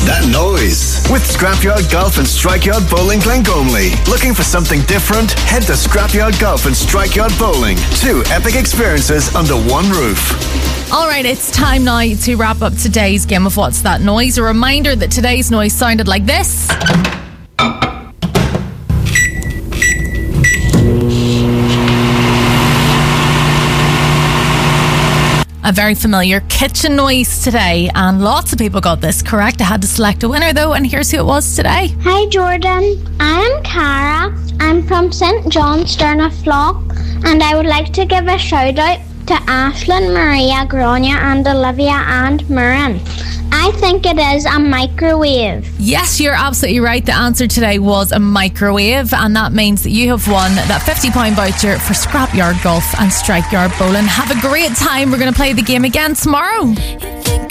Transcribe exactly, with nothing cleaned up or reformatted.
That Noise? With Scrapyard Golf and Strikeyard Bowling Glengomley. Looking for something different? Head to Scrapyard Golf and Strikeyard Bowling. Two epic experiences under one roof. All right, it's time now to wrap up today's game of What's That Noise? A reminder that today's noise sounded like this. A very familiar kitchen noise today, and lots of people got this correct. I had to select a winner though, and here's who it was today. Hi Jordan, I'm Cara. I'm from Saint John's Sternaflock, and I would like to give a shout out to Ashlyn, Maria, Grania and Olivia and Marin. I think it is a microwave. Yes, you're absolutely right. The answer today was a microwave, and that means that you have won that fifty pounds voucher for Scrapyard Golf and Strikeyard Bowling. Have a great time. We're going to play the game again tomorrow.